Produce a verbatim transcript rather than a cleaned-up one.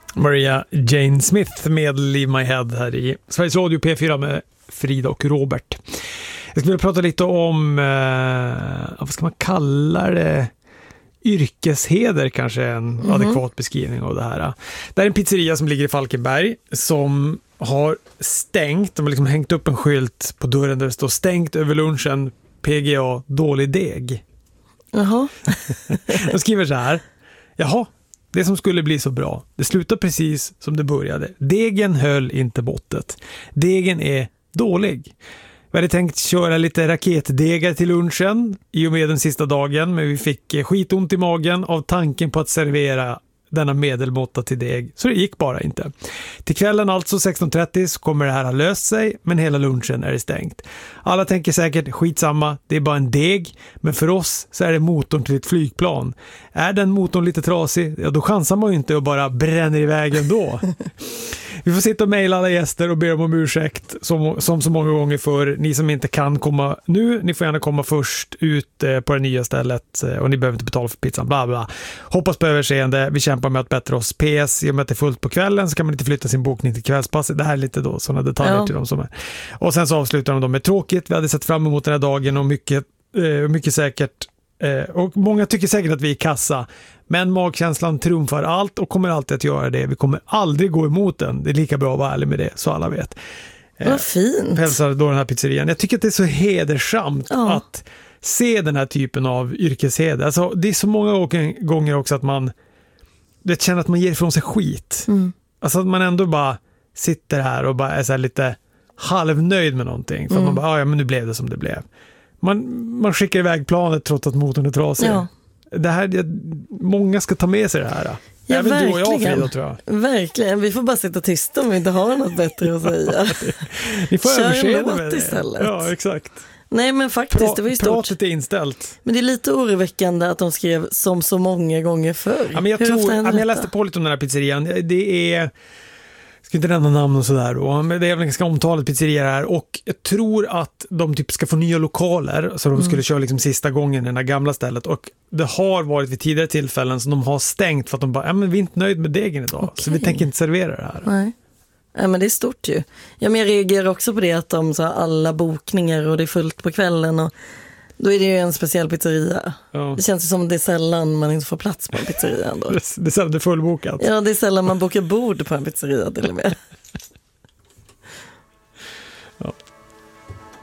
Maria Jane Smith med Leave My Head här i Sveriges Radio P fyra med Frida och Robert. Jag skulle vilja prata lite om, eh, vad ska man kalla det? Yrkesheder kanske är en mm-hmm. adekvat beskrivning av det här. Det är en pizzeria som ligger i Falkenberg som har stängt, de har liksom hängt upp en skylt på dörren där det står stängt över lunchen, P G A, dålig deg. Jaha. De skriver så här: jaha, det som skulle bli så bra, det slutar precis som det började. Degen höll inte måttet. Degen är dålig. Vi hade tänkt köra lite raketdegar till lunchen i och med den sista dagen, men vi fick skitont i magen av tanken på att servera denna medelmåtta till deg, så det gick bara inte. Till kvällen alltså sexton trettio så kommer det här ha löst sig, men hela lunchen är det stängt. Alla tänker säkert skitsamma, det är bara en deg, men för oss så är det motorn till ett flygplan. Är den motorn lite trasig, ja då chansar man ju inte och bara bränner iväg ändå. Vi får sitta och mejla alla gäster och be dem om ursäkt som, som så många gånger för ni som inte kan komma nu, ni får gärna komma först ut eh, på det nya stället eh, och ni behöver inte betala för pizzan, bla bla. Hoppas på överseende, vi kämpar med att bättra oss. P S, i och med att det är fullt på kvällen så kan man inte flytta sin bokning till kvällspasset. Det här är lite då sådana detaljer ja. till dem som är. Och sen så avslutar de då med tråkigt, vi hade sett fram emot den här dagen och mycket, eh, mycket säkert eh, och många tycker säkert att vi är kassa. Men magkänslan trumfar allt och kommer alltid att göra det. Vi kommer aldrig gå emot den. Det är lika bra att vara ärlig med det, så alla vet. Vad fint. Hälsar då den här pizzerian. Jag tycker att det är så hedersamt ja. att se den här typen av yrkesheder. Alltså, det är så många gånger också att man det känner att man ger ifrån sig skit. Mm. Alltså att man ändå bara sitter här och bara är så här lite halvnöjd med någonting. För mm. att man bara, ja men nu blev det som det blev. Man, man skickar iväg planet trots att motorn är trasig. Ja. Det här, det, många ska ta med sig det här. Ja, även verkligen. Du och jag, Frida, tror jag. Verkligen, vi får bara sitta tysta om vi inte har något bättre att säga. Ni får Kör låt istället. Ja, exakt. Nej, men faktiskt, Pra- det var ju stort. Pratet är inställt. Men det är lite oroväckande att de skrev som så många gånger förr. Ja, men jag, tror, ja, men jag läste på lite om den här pizzerian. Det är... Jag ska inte nämna namn och sådär då, men det är väl en ganska omtalad pizzeria här och jag tror att de typ ska få nya lokaler så de mm. skulle köra liksom sista gången i det här gamla stället och det har varit vid tidigare tillfällen som de har stängt för att de bara, ja men vi är inte nöjd med degen idag okay. så vi tänker inte servera det här. Nej. Ja, men det är stort ju. Ja, men jag reagerar också på det att de så alla bokningar och det är fullt på kvällen och då är det ju en speciell pizzeria. Ja. Det känns som det är sällan man inte får plats på en pizzeria ändå. Det är sällan det är fullbokat. Ja, det är sällan man bokar bord på en pizzeria till och med.